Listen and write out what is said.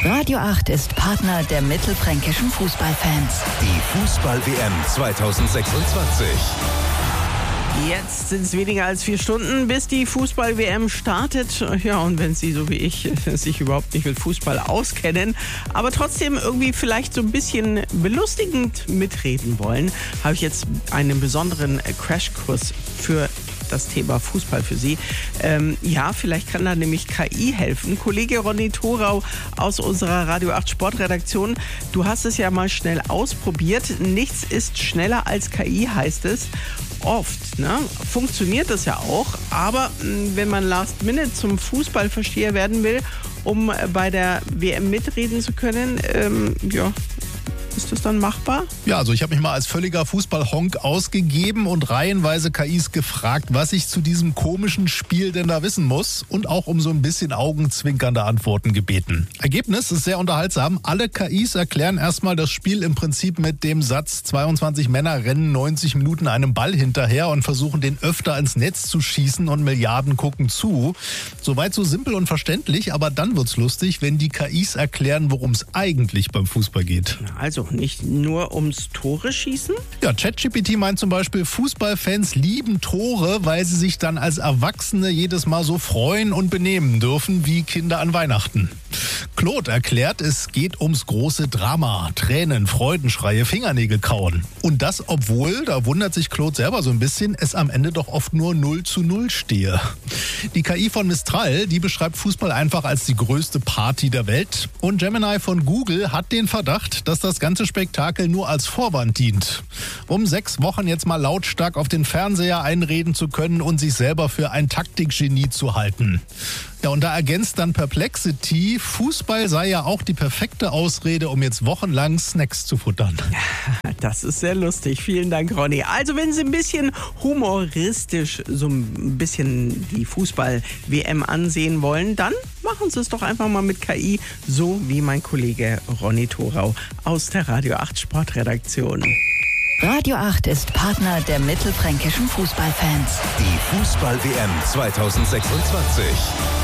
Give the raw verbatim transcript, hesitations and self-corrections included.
Radio acht ist Partner der mittelfränkischen Fußballfans. Die Fußball-W M zweitausendsechsundzwanzig. Jetzt sind es weniger als vier Stunden, bis die Fußball-W M startet. Ja, und wenn Sie, so wie ich, sich überhaupt nicht mit Fußball auskennen, aber trotzdem irgendwie vielleicht so ein bisschen belustigend mitreden wollen, habe ich jetzt einen besonderen Crashkurs für das Thema Fußball für Sie. Ähm, ja, vielleicht kann da nämlich K I helfen. Kollege Ronny Thorau aus unserer Radio acht Sportredaktion, du hast es ja mal schnell ausprobiert. Nichts ist schneller als K I, heißt es. Oft, ne? Funktioniert das ja auch, aber mh, wenn man Last Minute zum Fußballversteher werden will, um äh, bei der W M mitreden zu können, ähm, ja, ist das dann machbar? Ja, also ich habe mich mal als völliger Fußball-Honk ausgegeben und reihenweise K Is gefragt, was ich zu diesem komischen Spiel denn da wissen muss und auch um so ein bisschen augenzwinkernde Antworten gebeten. Ergebnis ist sehr unterhaltsam. Alle K Is erklären erstmal das Spiel im Prinzip mit dem Satz, zweiundzwanzig Männer rennen neunzig Minuten einem Ball hinterher und versuchen den öfter ins Netz zu schießen und Milliarden gucken zu. Soweit so simpel und verständlich, aber dann wird's lustig, wenn die K Is erklären, worum es eigentlich beim Fußball geht. Also nicht nur ums Tore schießen? Ja, ChatGPT meint zum Beispiel, Fußballfans lieben Tore, weil sie sich dann als Erwachsene jedes Mal so freuen und benehmen dürfen wie Kinder an Weihnachten. Claude erklärt, es geht ums große Drama. Tränen, Freudenschreie, Fingernägel kauen. Und das, obwohl, da wundert sich Claude selber so ein bisschen, es am Ende doch oft nur null zu null stehe. Die K I von Mistral, die beschreibt Fußball einfach als die größte Party der Welt. Und Gemini von Google hat den Verdacht, dass das ganze Spektakel nur als Vorwand dient. Um sechs Wochen jetzt mal lautstark auf den Fernseher einreden zu können und sich selber für ein Taktikgenie zu halten. Ja, und da ergänzt dann Perplexity, Fußball sei ja auch die perfekte Ausrede, um jetzt wochenlang Snacks zu futtern. Das ist sehr lustig. Vielen Dank, Ronny. Also wenn Sie ein bisschen humoristisch so ein bisschen die Fußball-W M ansehen wollen, dann machen Sie es doch einfach mal mit K I, so wie mein Kollege Ronny Thorau aus der Radio acht Sportredaktion. Radio acht ist Partner der mittelfränkischen Fußballfans. Die Fußball-W M zweitausendsechsundzwanzig.